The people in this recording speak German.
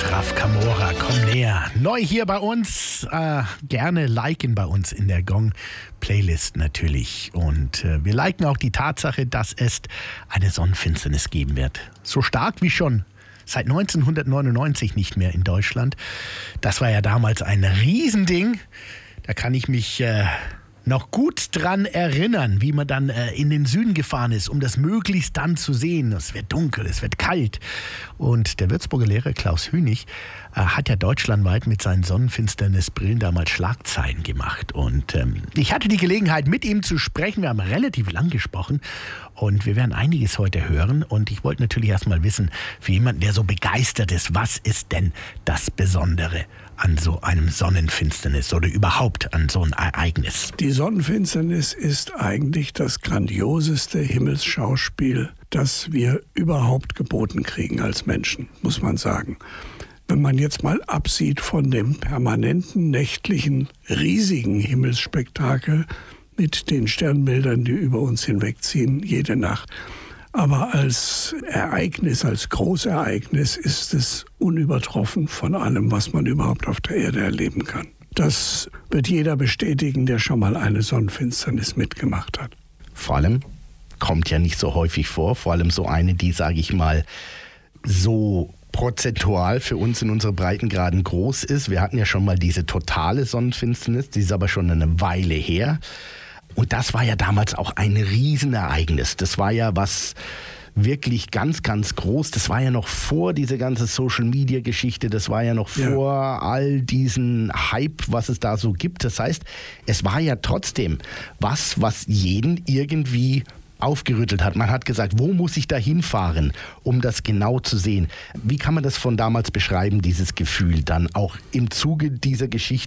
Raf Camora, komm näher. Neu hier bei uns, gerne liken bei uns in der Gong-Playlist natürlich. Und wir liken auch die Tatsache, dass es eine Sonnenfinsternis geben wird. So stark wie schon seit 1999 nicht mehr in Deutschland. Das war ja damals ein Riesending. Da kann ich mich noch gut dran erinnern, wie man dann in den Süden gefahren ist, um das möglichst dann zu sehen. Es wird dunkel, es wird kalt. Und der Würzburger Lehrer Klaus Hünig hat ja deutschlandweit mit seinen Sonnenfinsternisbrillen damals Schlagzeilen gemacht. Und ich hatte die Gelegenheit, mit ihm zu sprechen. Wir haben relativ lang gesprochen und wir werden einiges heute hören. Und ich wollte natürlich erst mal wissen, für jemanden, der so begeistert ist, was ist denn das Besondere an so einem Sonnenfinsternis oder überhaupt an so einem Ereignis? Die Sonnenfinsternis ist eigentlich das grandioseste Himmelsschauspiel, das wir überhaupt geboten kriegen als Menschen, muss man sagen. Wenn man jetzt mal absieht von dem permanenten, nächtlichen, riesigen Himmelsspektakel mit den Sternbildern, die über uns hinwegziehen, jede Nacht. Aber als Ereignis, als Großereignis ist es unübertroffen von allem, was man überhaupt auf der Erde erleben kann. Das wird jeder bestätigen, der schon mal eine Sonnenfinsternis mitgemacht hat. Vor allem kommt ja nicht so häufig vor, vor allem so eine, die, sage ich mal, so prozentual für uns in unseren Breitengraden groß ist. Wir hatten ja schon mal diese totale Sonnenfinsternis, die ist aber schon eine Weile her. Und das war ja damals auch ein Riesenereignis. Das war ja was wirklich ganz, ganz groß. Das war ja noch vor dieser ganzen Social-Media-Geschichte. Das war ja noch vor all diesen Hype, was es da so gibt. Das heißt, es war ja trotzdem was jeden irgendwie aufgerüttelt hat. Man hat gesagt, wo muss ich da hinfahren, um das genau zu sehen? Wie kann man das von damals beschreiben, dieses Gefühl dann auch im Zuge dieser Geschichte?